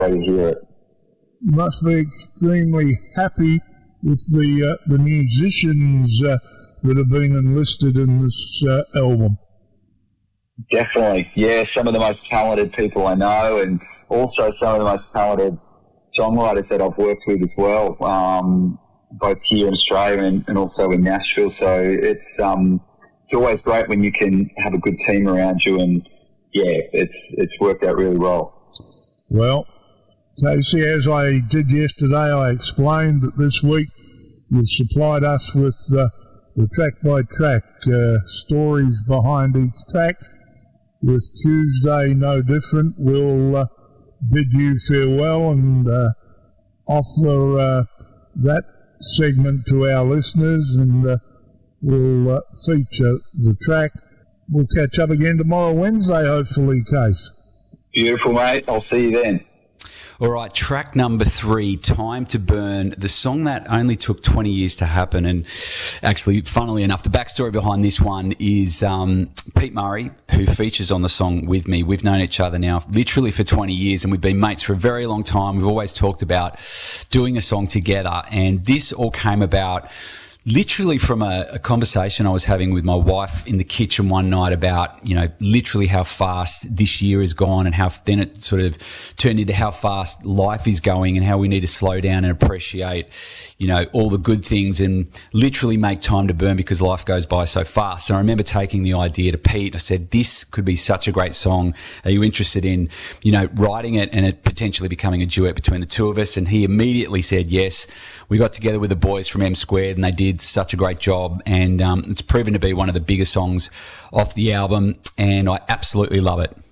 to hear it. You must be extremely happy with the musicians that have been enlisted in this album. Definitely, yeah. Some of the most talented people I know, and also some of the most talented songwriters that I've worked with as well, both here in Australia and also in Nashville. So it's always great when you can have a good team around you, and yeah, it's worked out really well. Well, Casey, as I did yesterday, I explained that this week you've supplied us with the track-by-track stories behind each track. With Tuesday no different, we'll bid you farewell and offer that segment to our listeners, and we'll feature the track. We'll catch up again tomorrow, Wednesday, hopefully, Case. Beautiful, mate. I'll see you then. All right, track number 3, Time to Burn, the song that only took 20 years to happen. And actually, funnily enough, the backstory behind this one is Pete Murray, who features on the song with me. We've known each other now literally for 20 years, and we've been mates for a very long time. We've always talked about doing a song together, and this all came about literally from a conversation I was having with my wife in the kitchen one night about, you know, literally how fast this year has gone, and how then it sort of turned into how fast life is going and how we need to slow down and appreciate, you know, all the good things and literally make time to burn because life goes by so fast. So I remember taking the idea to Pete. I said, this could be such a great song. Are you interested in, you know, writing it and it potentially becoming a duet between the two of us? And he immediately said yes. We got together with the boys from M Squared, and they did such a great job, and it's proven to be one of the biggest songs off the album, and I absolutely love it.